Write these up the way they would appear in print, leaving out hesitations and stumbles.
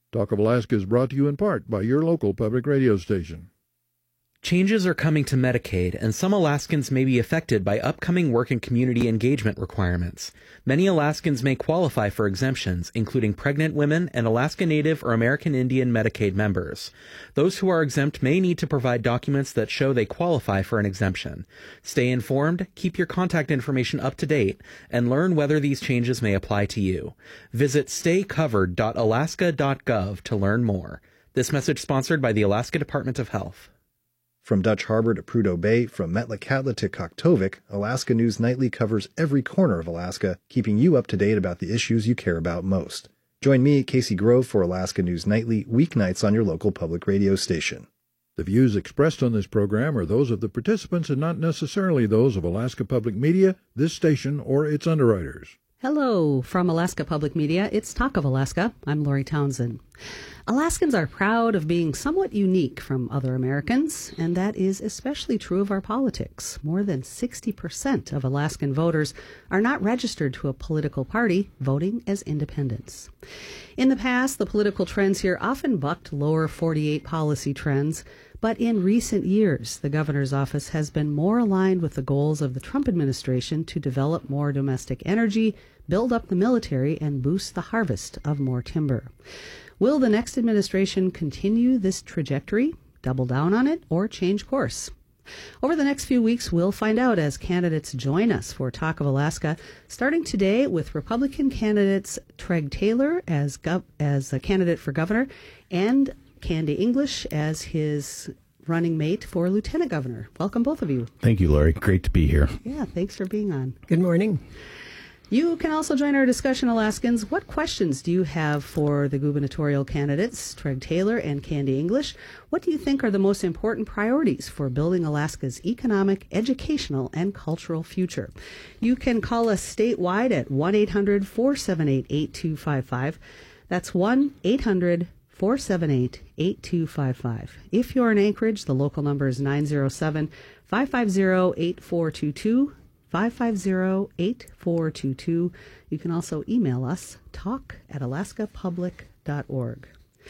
Talk of Alaska is brought to you in part by your local public radio station. Changes are coming to Medicaid, and some Alaskans may be affected by upcoming work and community engagement requirements. Many Alaskans may qualify for exemptions, including pregnant women and Alaska Native or American Indian Medicaid members. Those who are exempt may need to provide documents that show they qualify for an exemption. Stay informed, keep your contact information up to date, and learn whether these changes may apply to you. Visit staycovered.alaska.gov to learn more. This message sponsored by the Alaska Department of Health. From Dutch Harbor to Prudhoe Bay, from Metlakatla to Koktovik, Alaska News Nightly covers every corner of Alaska, keeping you up to date about the issues you care about most. Join me, Casey Grove, for Alaska News Nightly, weeknights on your local public radio station. The views expressed on this program are those of the participants and not necessarily those of Alaska Public Media, this station, or its underwriters. Hello, from Alaska Public Media, it's Talk of Alaska. I'm Lori Townsend. Alaskans are proud of being somewhat unique from other Americans, and that is especially true of our politics. More than 60% of Alaskan voters are not registered to a political party, voting as independents. In the past, the political trends here often bucked lower 48 policy trends, but in recent years, the governor's office has been more aligned with the goals of the Trump administration to develop more domestic energy, build up the military, and boost the harvest of more timber. Will the next administration continue this trajectory, double down on it, or change course? Over the next few weeks, we'll find out as candidates join us for Talk of Alaska, starting today with Republican candidates Treg Taylor as a candidate for governor and Candy English as his running mate for lieutenant governor. Welcome, both of you. Thank you, Lori. Great to be here. Yeah, thanks for being on. Good morning. You can also join our discussion, Alaskans. What questions do you have for the gubernatorial candidates, Treg Taylor and Candy English? What do you think are the most important priorities for building Alaska's economic, educational, and cultural future? You can call us statewide at 1-800-478-8255. That's 1-800-478-8255. If you're in Anchorage, the local number is 907-550-8422. 550-8422. You can also email us, talk@alaskapublic.org.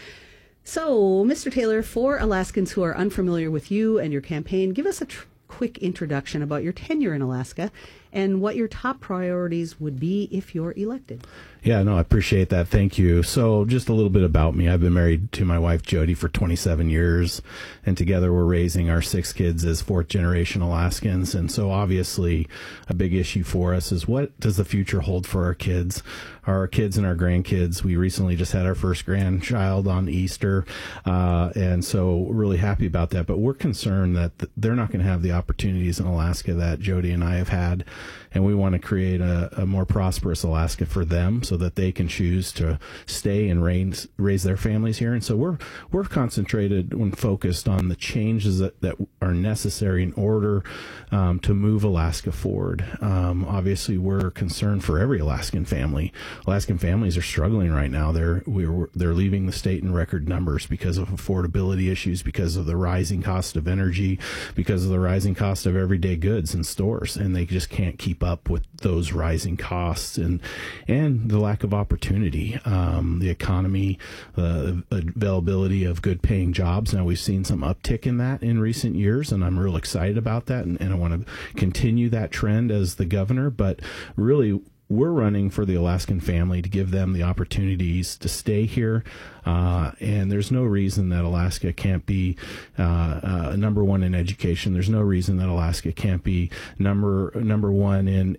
So, Mr. Taylor, for Alaskans who are unfamiliar with you and your campaign, give us a quick introduction about your tenure in Alaska and what your top priorities would be if you're elected. Yeah, no, I appreciate that. Thank you. So just a little bit about me. I've been married to my wife, Jody, for 27 years, and together we're raising our 6 kids as fourth-generation Alaskans. And so obviously a big issue for us is what does the future hold for our kids and our grandkids. We recently just had our first grandchild on Easter, and so we're really happy about that. But we're concerned that they're not going to have the opportunities in Alaska that Jody and I have had, and we want to create a more prosperous Alaska for them so that they can choose to stay and raise their families here. And so we're concentrated and focused on the changes that are necessary in order to move Alaska forward. Obviously, we're concerned for every Alaskan family. Alaskan families are struggling right now. They're leaving the state in record numbers because of affordability issues, because of the rising cost of energy, because of the rising cost of everyday goods in stores, and they just can't keep up with those rising costs and the lack of opportunity, the economy, the availability of good paying jobs. Now we've seen some uptick in that in recent years, and I'm real excited about that, and I want to continue that trend as the governor. But really, we're running for the Alaskan family to give them the opportunities to stay here, and there's no reason that Alaska can't be number one in education. There's no reason that Alaska can't be number one in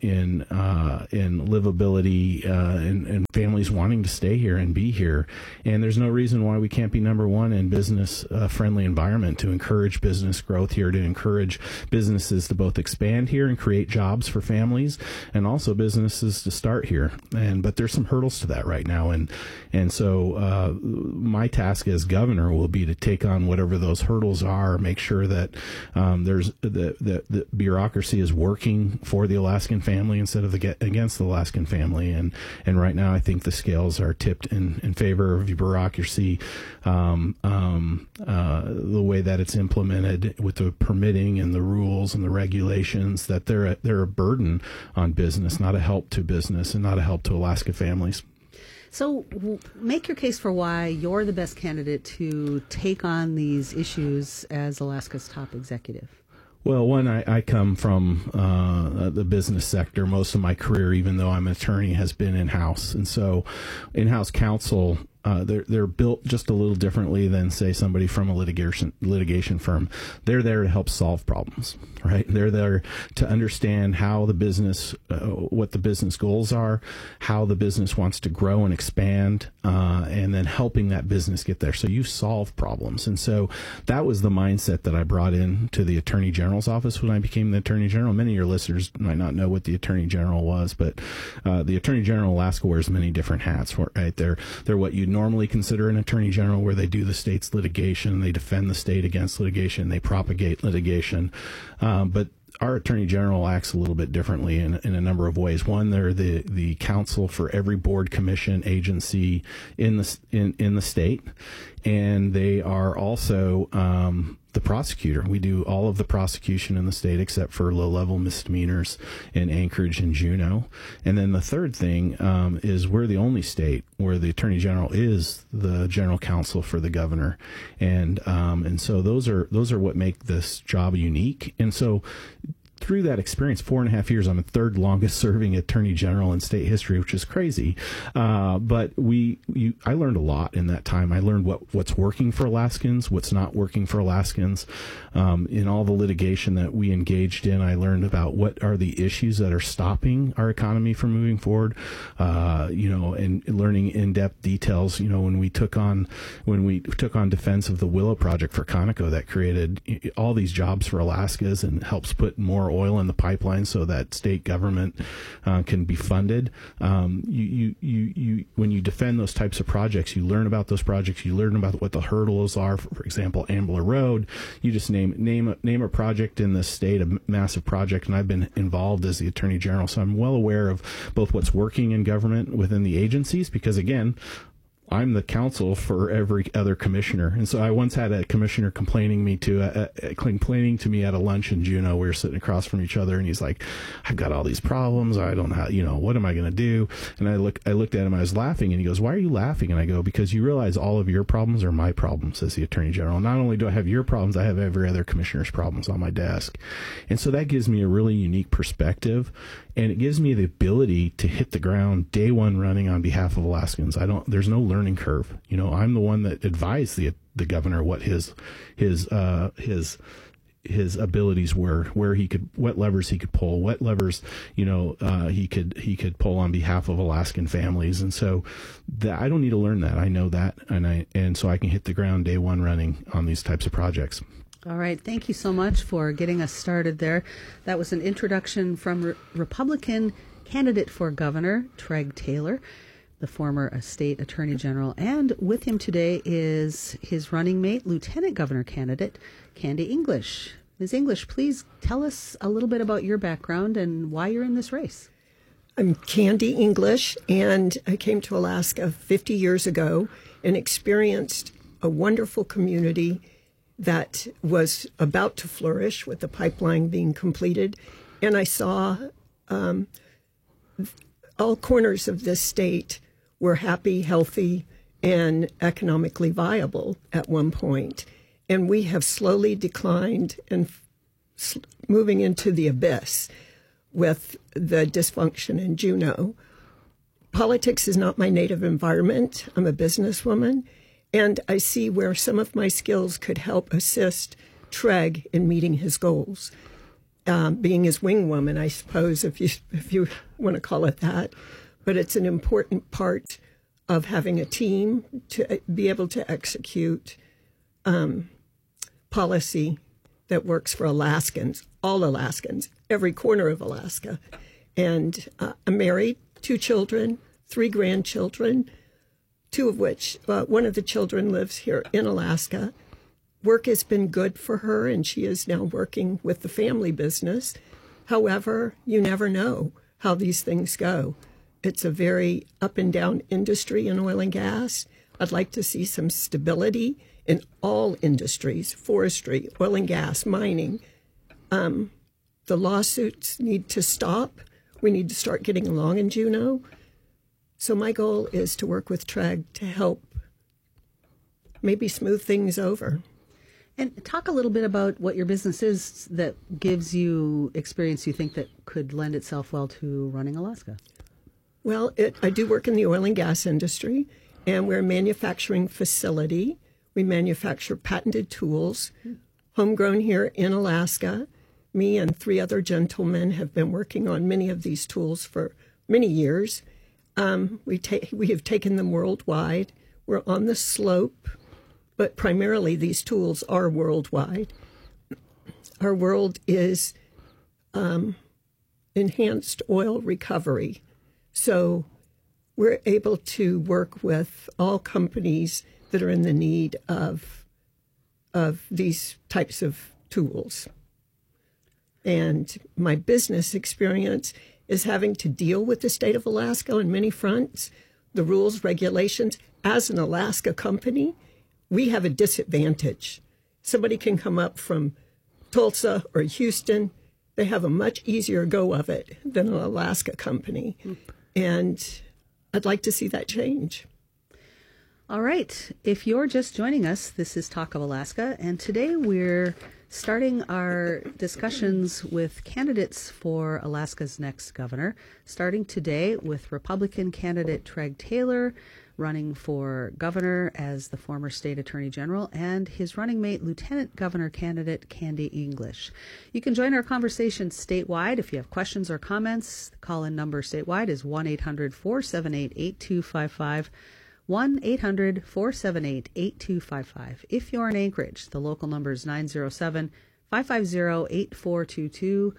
livability and families wanting to stay here and be here. And there's no reason why we can't be number one in business friendly environment to encourage business growth here, to encourage businesses to both expand here and create jobs for families, and also businesses to start here. But there's some hurdles to that right now, and so my task as governor will be to take on whatever those hurdles are, make sure that there's the bureaucracy is working for the Alaskan family instead of against the Alaskan family. And right now, I think the scales are tipped in favor of bureaucracy, the way that it's implemented with the permitting and the rules and the regulations, that they're a burden on business, not a help to business and not a help to Alaska families. So make your case for why you're the best candidate to take on these issues as Alaska's top executive. Well, one, I come from the business sector. Most of my career, even though I'm an attorney, has been in-house. And so in-house counsel, they're built just a little differently than, say, somebody from a litigation firm. They're there to help solve problems, right? They're there to understand how the business, what the business goals are, how the business wants to grow and expand, and then helping that business get there. So you solve problems. And so that was the mindset that I brought into the Attorney General's office when I became the Attorney General. Many of your listeners might not know what the Attorney General was, but the Attorney General of Alaska wears many different hats, right? They're what you'd normally consider an Attorney General, where they do the state's litigation, they defend the state against litigation, they propagate litigation. But our Attorney General acts a little bit differently in a number of ways. One, they're the counsel for every board, commission, agency in the state, and they are also the prosecutor. We do all of the prosecution in the state except for low-level misdemeanors in Anchorage and Juneau. And then the third thing is we're the only state where the Attorney General is the general counsel for the governor, and so those are what make this job unique. And so through that experience, 4.5 years, I'm the third longest serving Attorney General in state history, which is crazy. But I learned a lot in that time. I learned what's working for Alaskans, what's not working for Alaskans. In all the litigation that we engaged in, I learned about what are the issues that are stopping our economy from moving forward. And learning in-depth details. When we took on defense of the Willow Project for Conoco, that created all these jobs for Alaskans and helps put more oil in the pipeline so that state government can be funded. When you defend those types of projects, you learn about those projects. You learn about what the hurdles are. For example, Ambler Road. You just name a project in the state, a massive project, and I've been involved as the Attorney General, so I'm well aware of both what's working in government within the agencies, because again, I'm the counsel for every other commissioner. And so I once had a commissioner complaining to me at a lunch in Juneau. We were sitting across from each other, and he's like, I've got all these problems. I don't know what am I going to do? And I looked at him, I was laughing, and he goes, why are you laughing? And I go, because you realize all of your problems are my problems as the Attorney General. Not only do I have your problems, I have every other commissioner's problems on my desk. And so that gives me a really unique perspective, and it gives me the ability to hit the ground day one running on behalf of Alaskans. There's no learning curve. I'm the one that advised the governor what his abilities were, what levers he could pull, what levers, he could pull on behalf of Alaskan families. And so I don't need to learn that. I know that. And so I can hit the ground day one running on these types of projects. All right. Thank you so much for getting us started there. That was an introduction from Republican candidate for governor, Treg Taylor, the former state attorney general. And with him today is his running mate, lieutenant governor candidate, Candy English. Ms. English, please tell us a little bit about your background and why you're in this race. I'm Candy English, and I came to Alaska 50 years ago and experienced a wonderful community that was about to flourish with the pipeline being completed. And I saw all corners of this state were happy, healthy, and economically viable at one point. And we have slowly declined and moving into the abyss with the dysfunction in Juneau. Politics is not my native environment. I'm a businesswoman. And I see where some of my skills could help assist Treg in meeting his goals. Being his wing woman, I suppose, if you want to call it that. But it's an important part of having a team to be able to execute policy that works for Alaskans, all Alaskans, every corner of Alaska. And I'm married, 2 children, 3 grandchildren, 2 of which, one of the children lives here in Alaska. Work has been good for her, and she is now working with the family business. However, you never know how these things go. It's a very up and down industry in oil and gas. I'd like to see some stability in all industries, forestry, oil and gas, mining. The lawsuits need to stop. We need to start getting along in Juneau. So my goal is to work with TREG to help maybe smooth things over. And talk a little bit about what your business is that gives you experience you think that could lend itself well to running Alaska. Well, I do work in the oil and gas industry, and we're a manufacturing facility. We manufacture patented tools, homegrown here in Alaska. Me and 3 other gentlemen have been working on many of these tools for many years. We have taken them worldwide. We're on the slope, but primarily these tools are worldwide. Our world is enhanced oil recovery. So we're able to work with all companies that are in the need of these types of tools. And my business experience is having to deal with the state of Alaska on many fronts, the rules, regulations. As an Alaska company, we have a disadvantage. Somebody can come up from Tulsa or Houston. They have a much easier go of it than an Alaska company. And I'd like to see that change. All right. If you're just joining us, this is Talk of Alaska, and today we're starting our discussions with candidates for Alaska's next governor, starting today with Republican candidate Treg Taylor, running for governor as the former state attorney general, and his running mate, Lieutenant Governor candidate Candy English. You can join our conversation statewide. If you have questions or comments, the call-in number statewide is 1-800-478-8255. 1-800-478-8255. If you're in Anchorage, the local number is 907-550-8422.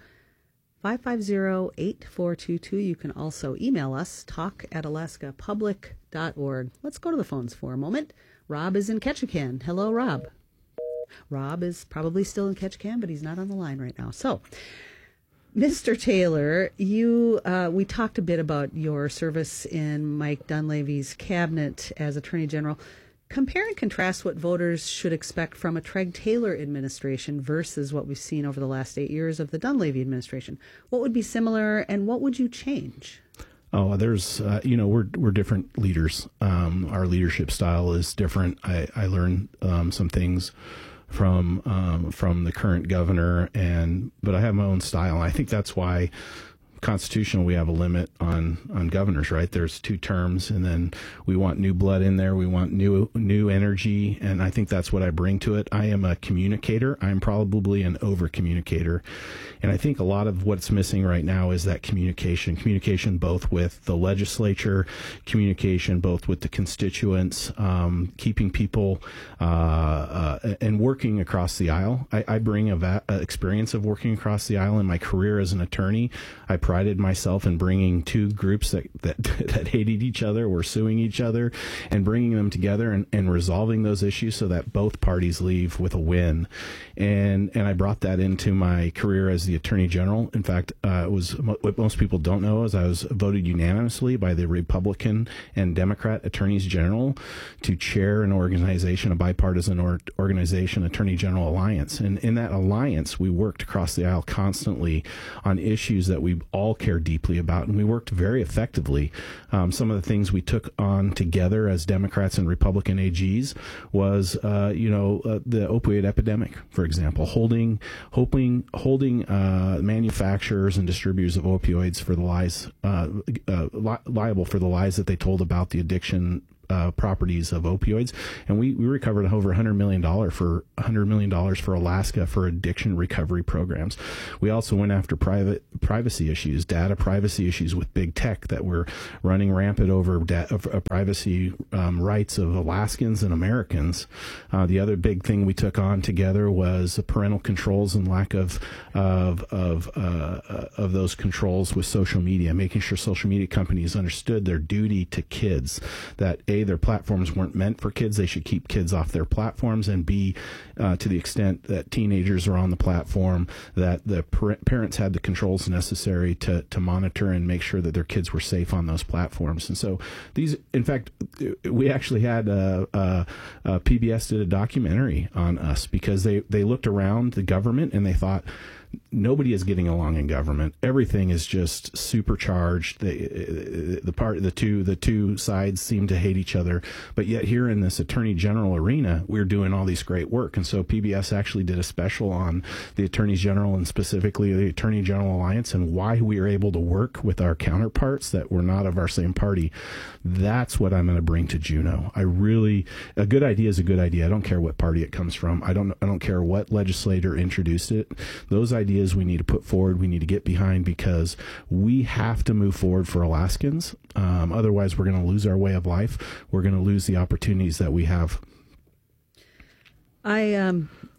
550-8422. You can also email us, talk@alaskapublic.org. Let's go to the phones for a moment. Rob is in Ketchikan. Hello, Rob. Rob is probably still in Ketchikan, but he's not on the line right now. So, Mr. Taylor, we talked a bit about your service in Mike Dunleavy's cabinet as Attorney General. Compare and contrast what voters should expect from a Treg Taylor administration versus what we've seen over the last 8 years of the Dunleavy administration. What would be similar, and what would you change? Oh, there's, we're different leaders. Our leadership style is different. I learned some things from the current governor, but I have my own style. And I think that's why constitutional we have a limit on governors, right? There's 2 terms, and then we want new blood in there. We want new energy, and I think that's what I bring to it. I am a communicator. I'm probably an over communicator, and I think a lot of what's missing right now is that communication both with the legislature, communication both with the constituents, keeping people and working across the aisle. I bring a experience of working across the aisle in my career as an attorney. I prided myself in bringing 2 groups that hated each other, were suing each other, and bringing them together and resolving those issues so that both parties leave with a win. And I brought that into my career as the Attorney General. In fact, what most people don't know is I was voted unanimously by the Republican and Democrat Attorneys General to chair an organization, a bipartisan organization, Attorney General Alliance. And in that alliance, we worked across the aisle constantly on issues that we all care deeply about, and we worked very effectively. Some of the things we took on together as Democrats and Republican AGs was, the opioid epidemic, for example, holding manufacturers and distributors of opioids for the lies, liable for the lies that they told about the addiction properties of opioids, and we recovered over $100 million for Alaska for addiction recovery programs. We also went after privacy issues, data privacy issues with big tech that were running rampant over privacy rights of Alaskans and Americans. The other big thing we took on together was parental controls and lack of those controls with social media, making sure social media companies understood their duty to kids, that their platforms weren't meant for kids. They should keep kids off their platforms, and B, to the extent that teenagers are on the platform, that the parents had the controls necessary to monitor and make sure that their kids were safe on those platforms. And so in fact, we actually had PBS did a documentary on us because they looked around the government and they thought, nobody is getting along in government. Everything is just supercharged. The two sides seem to hate each other. But yet here in this Attorney General arena, we're doing all these great work. And so PBS actually did a special on the Attorneys General and specifically the Attorney General Alliance and why we are able to work with our counterparts that were not of our same party. That's what I'm going to bring to Juneau. A good idea is a good idea. I don't care what party it comes from. I don't care what legislator introduced it. Those ideas we need to put forward, we need to get behind because we have to move forward for Alaskans. Otherwise, we're going to lose our way of life. We're going to lose the opportunities that we have. I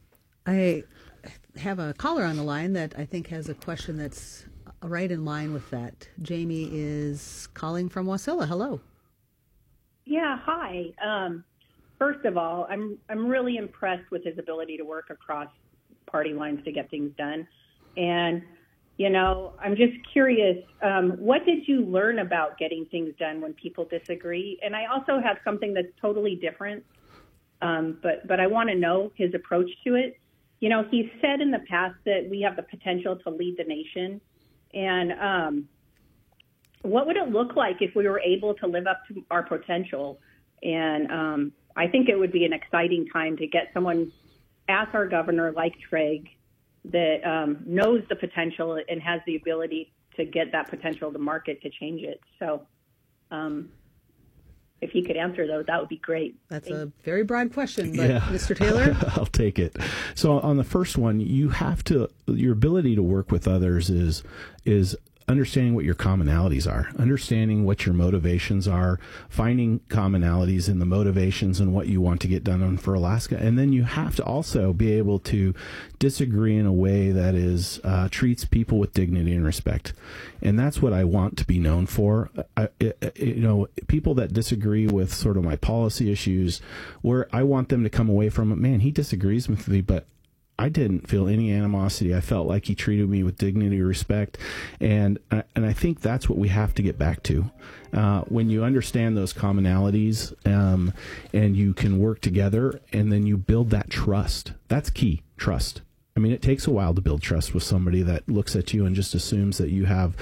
have a caller on the line that I think has a question that's right in line with that. Jamie is calling from Wasilla. Hello. Yeah, hi. First of all, I'm really impressed with his ability to work across party lines to get things done. And, I'm just curious, what did you learn about getting things done when people disagree? And I also have something that's totally different, but I want to know his approach to it. He said in the past that we have the potential to lead the nation. And what would it look like if we were able to live up to our potential? And I think it would be an exciting time to get someone, ask our governor like Trigg, that knows the potential and has the ability to get that potential to market to change it. So if he could answer those, that would be great. That's a very broad question, but Mr. Taylor? I'll take it. So on the first one, your ability to work with others is understanding what your commonalities are, understanding what your motivations are, finding commonalities in the motivations and what you want to get done for Alaska. And then you have to also be able to disagree in a way that treats people with dignity and respect. And that's what I want to be known for. People that disagree with sort of my policy issues, where I want them to come away from it, man, he disagrees with me, but I didn't feel any animosity. I felt like he treated me with dignity and respect. And I think that's what we have to get back to. When you understand those commonalities and you can work together and then you build that trust, that's key, trust. I mean, it takes a while to build trust with somebody that looks at you and just assumes that you have,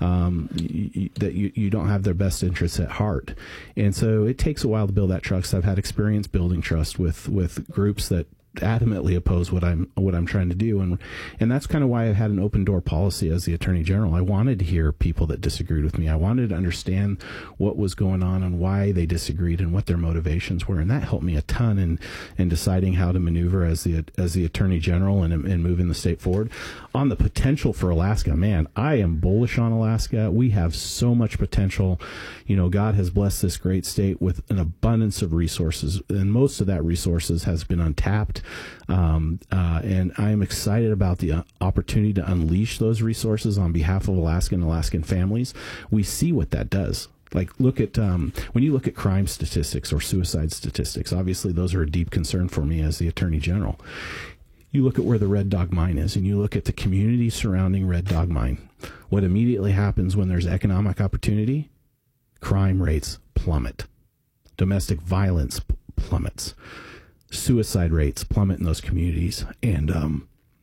that you don't have their best interests at heart. And so it takes a while to build that trust. I've had experience building trust with groups that adamantly oppose what I'm trying to do, and that's kind of why I had an open door policy as the Attorney General. I wanted to hear people that disagreed with me. I wanted to understand what was going on and why they disagreed and what their motivations were, and that helped me a ton in deciding how to maneuver as the Attorney General and moving the state forward. On the potential for Alaska, man, I am bullish on Alaska. We have so much potential. God has blessed this great state with an abundance of resources, and most of that resources has been untapped. And I am excited about the opportunity to unleash those resources on behalf of Alaska and Alaskan families. We see what that does. Like, look at when you look at crime statistics or suicide statistics, obviously those are a deep concern for me as the Attorney General. You look at where the Red Dog Mine is, and you look at the community surrounding Red Dog Mine. What immediately happens when there's economic opportunity? Crime rates plummet. Domestic violence plummets. Suicide rates plummet in those communities. And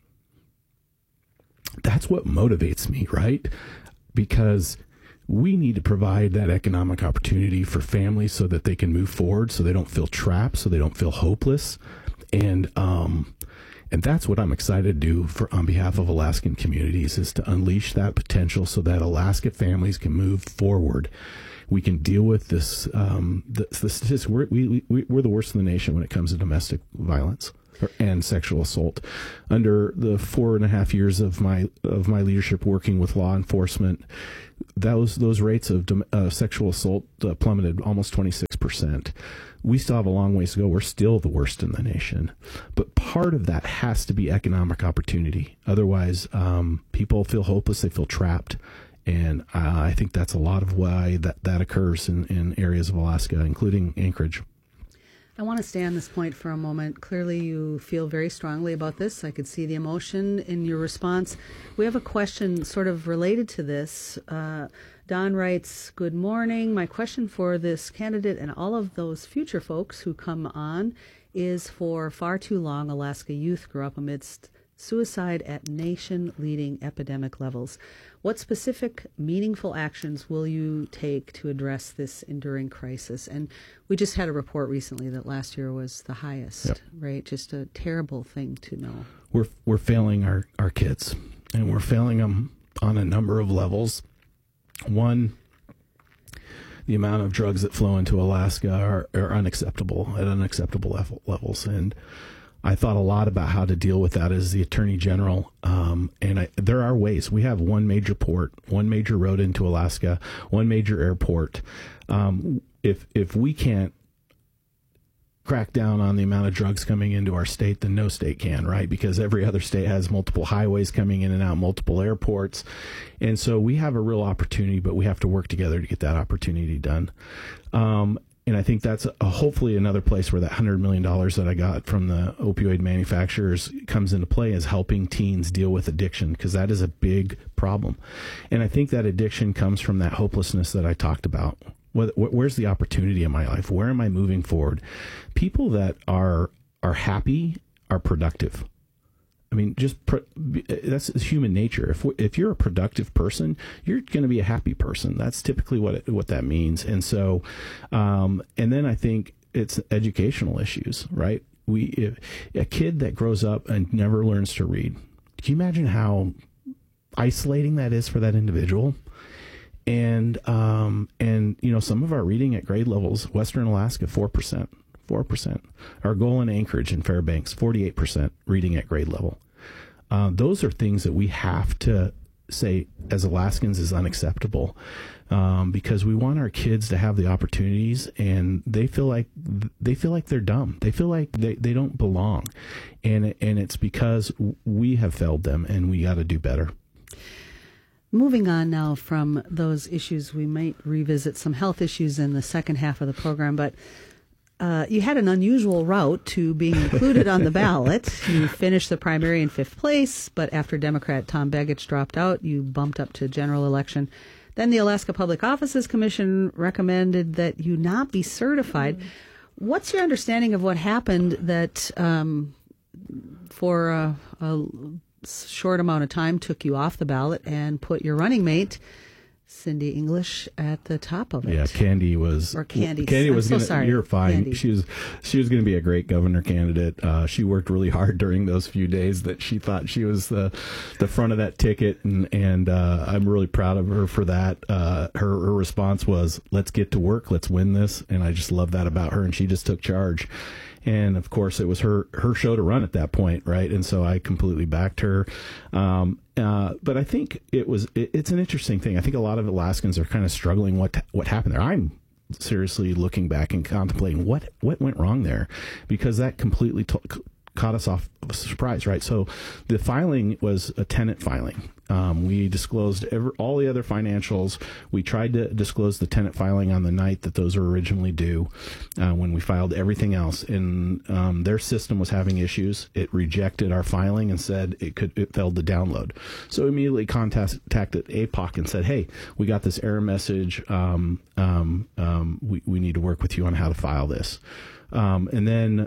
that's what motivates me, right? Because we need to provide that economic opportunity for families so that they can move forward, so they don't feel trapped, so they don't feel hopeless. And that's what I'm excited to do on behalf of Alaskan communities, is to unleash that potential so that Alaska families can move forward. We can deal with this. The statistics. We're the worst in the nation when it comes to domestic violence and sexual assault. Under the 4.5 years of my leadership working with law enforcement, those rates of sexual assault plummeted almost 26%. We still have a long ways to go. We're still the worst in the nation. But part of that has to be economic opportunity. Otherwise, people feel hopeless. They feel trapped. And I think that's a lot of why that occurs in areas of Alaska, including Anchorage. I want to stay on this point for a moment. Clearly, you feel very strongly about this. I could see the emotion in your response. We have a question sort of related to this. Don writes, "Good morning. My question for this candidate and all of those future folks who come on is, for far too long, Alaska youth grew up amidst suicide at nation-leading epidemic levels. What specific, meaningful actions will you take to address this enduring crisis? And we just had a report recently that last year was the highest, right? Just a terrible thing to know. We're failing our kids, and we're failing them on a number of levels. One, the amount of drugs that flow into Alaska are unacceptable at unacceptable levels. And I thought a lot about how to deal with that as the Attorney General. There are ways. We have one major port, one major road into Alaska, one major airport. If we can't crack down on the amount of drugs coming into our state, then no state can, right? Because every other state has multiple highways coming in and out, multiple airports. And so we have a real opportunity, but we have to work together to get that opportunity done. And I think that's hopefully another place where that $100 million that I got from the opioid manufacturers comes into play, is helping teens deal with addiction, because that is a big problem. And I think that addiction comes from that hopelessness that I talked about. Where's the opportunity in my life? Where am I moving forward? People that are happy are productive. I mean, that's human nature. If you're a productive person, you're going to be a happy person. That's typically what that means. And so, and then I think it's educational issues, right? If a kid that grows up and never learns to read, can you imagine how isolating that is for that individual? And some of our reading at grade levels, Western Alaska, 4%. Our goal in Anchorage and Fairbanks, 48% reading at grade level. Those are things that we have to say as Alaskans is unacceptable, because we want our kids to have the opportunities, and they feel like they're dumb. They feel like they don't belong, and it's because we have failed them, and we got to do better. Moving on now from those issues, we might revisit some health issues in the second half of the program, but you had an unusual route to being included on the ballot. You finished the primary in 5th place, but after Democrat Tom Begich dropped out, you bumped up to general election. Then the Alaska Public Offices Commission recommended that you not be certified. What's your understanding of what happened that for a short amount of time took you off the ballot and put your running mate, Cindy English, at the top of it? Yeah, Candy was. Or Candy. Candy was so sorry. You're fine. Candy. She was going to be a great governor candidate. She worked really hard during those few days that she thought she was the front of that ticket, and I'm really proud of her for that. Her response was, "Let's get to work. Let's win this," and I just love that about her. And she just took charge. And of course, it was her show to run at that point, right? And so I completely backed her. But I think it's an interesting thing. I think a lot of Alaskans are kind of struggling what happened there. I'm seriously looking back and contemplating what went wrong there, because that completely caught us off of a surprise, right? So the filing was a tenant filing. We disclosed all the other financials. We tried to disclose the tenant filing on the night that those were originally due, when we filed everything else. And their system was having issues. It rejected our filing and said it failed to download. So immediately contacted APOC and said, "Hey, we got this error message. We need to work with you on how to file this." And then,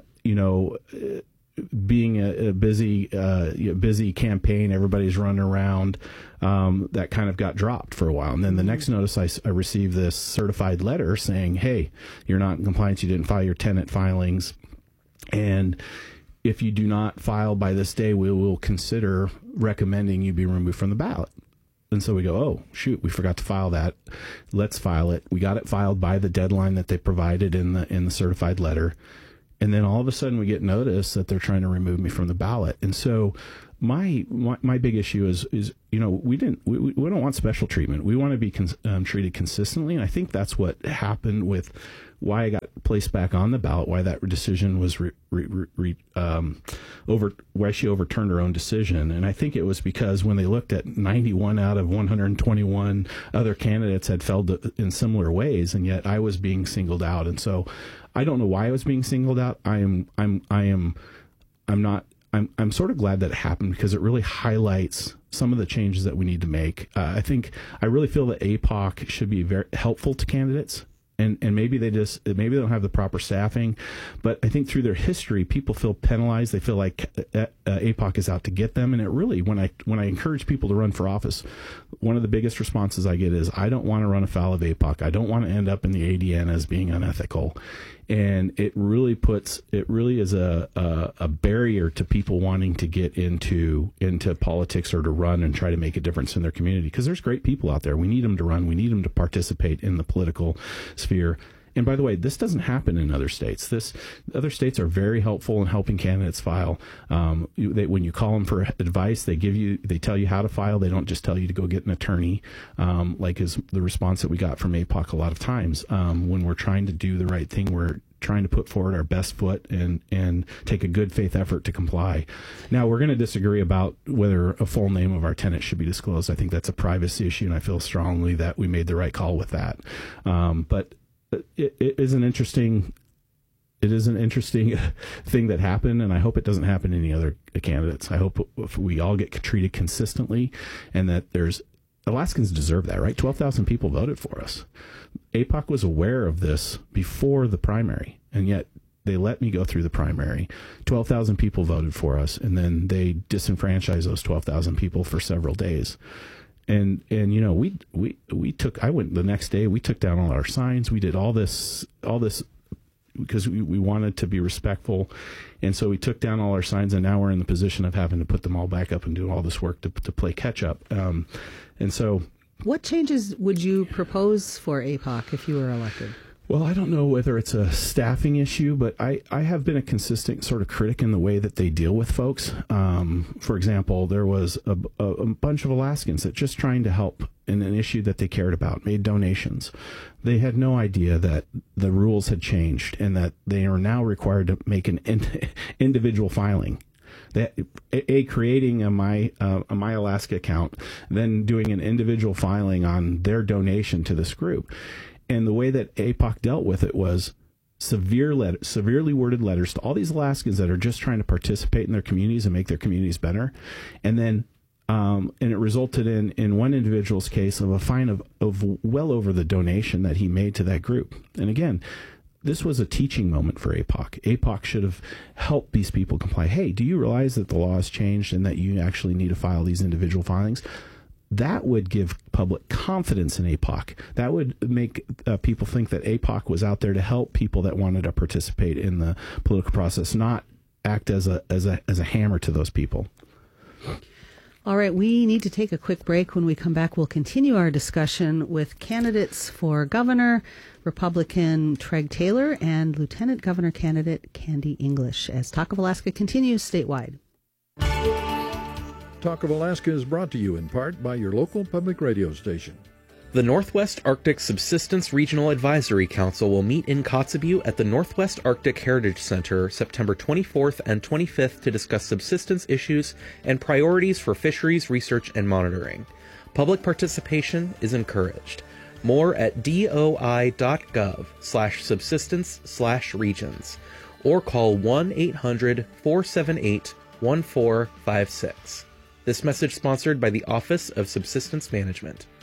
being a busy campaign, everybody's running around, that kind of got dropped for a while. And then the next notice I received this certified letter saying, "Hey, you're not in compliance. You didn't file your tenant filings. And if you do not file by this day, we will consider recommending you be removed from the ballot." And so we go, "Oh, shoot, we forgot to file that. Let's file it." We got it filed by the deadline that they provided in the certified letter. And then all of a sudden we get notice that they're trying to remove me from the ballot. And so my big issue is we don't want special treatment. We want to be treated consistently. And I think that's what happened with why I got placed back on the ballot, why that decision was why she overturned her own decision. And I think it was because when they looked at 91 out of 121 other candidates had failed in similar ways, and yet I was being singled out. And so I don't know why I was being singled out. I'm sort of glad that it happened, because it really highlights some of the changes that we need to make. I really feel that APOC should be very helpful to candidates. And maybe they don't have the proper staffing, but I think through their history, people feel penalized. They feel like APOC is out to get them. And it really, when I encourage people to run for office, one of the biggest responses I get is, I don't want to run afoul of APOC. I don't want to end up in the ADN as being unethical. And it really is a barrier to people wanting to get into politics or to run and try to make a difference in their community, because there's great people out there. We need them to run. We need them to participate in the political sphere. And by the way, this doesn't happen in other states. Other states are very helpful in helping candidates file. When you call them for advice, they tell you how to file. They don't just tell you to go get an attorney, like is the response that we got from APOC a lot of times. When we're trying to do the right thing, we're trying to put forward our best foot and take a good faith effort to comply. Now, we're going to disagree about whether a full name of our tenant should be disclosed. I think that's a privacy issue, and I feel strongly that we made the right call with that. But it is an interesting thing that happened, and I hope it doesn't happen to any other candidates. I hope if we all get treated consistently, and that Alaskans deserve that, right? 12,000 people voted for us. APOC was aware of this before the primary, and yet they let me go through the primary. 12,000 people voted for us, and then they disenfranchised those 12,000 people for several days. And I went the next day, we took down all our signs. We did all this because we wanted to be respectful. And so we took down all our signs, and now we're in the position of having to put them all back up and do all this work to play catch up. And so, what changes would you propose for APOC if you were elected? Well, I don't know whether it's a staffing issue, but I have been a consistent sort of critic in the way that they deal with folks. For example, there was a bunch of Alaskans that, just trying to help in an issue that they cared about, made donations. They had no idea that the rules had changed and that they are now required to make an individual filing. Creating a My Alaska account, then doing an individual filing on their donation to this group. And the way that APOC dealt with it was severely worded letters to all these Alaskans that are just trying to participate in their communities and make their communities better. And then, and it resulted in one individual's case of a fine of well over the donation that he made to that group. And again, this was a teaching moment for APOC. APOC should have helped these people comply. Hey, do you realize that the law has changed and that you actually need to file these individual filings? That would give public confidence in APOC. That would make people think that APOC was out there to help people that wanted to participate in the political process, not act as a hammer to those people. All right, we need to take a quick break. When we come back, we'll continue our discussion with candidates for governor, Republican Treg Taylor, and Lieutenant Governor candidate Candy English, as Talk of Alaska continues statewide. Talk of Alaska is brought to you in part by your local public radio station. The Northwest Arctic Subsistence Regional Advisory Council will meet in Kotzebue at the Northwest Arctic Heritage Center September 24th and 25th to discuss subsistence issues and priorities for fisheries research and monitoring. Public participation is encouraged. More at doi.gov/subsistence/regions or call 1-800-478-1456. This message sponsored by the Office of Subsistence Management.